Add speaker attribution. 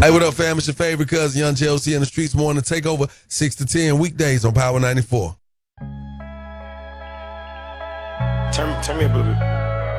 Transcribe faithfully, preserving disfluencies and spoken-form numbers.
Speaker 1: Hey, what up, fam? It's your favorite cousin, Young J O C in the streets morning takeover, six to ten weekdays on Power ninety-four.
Speaker 2: Turn, turn me up a little bit.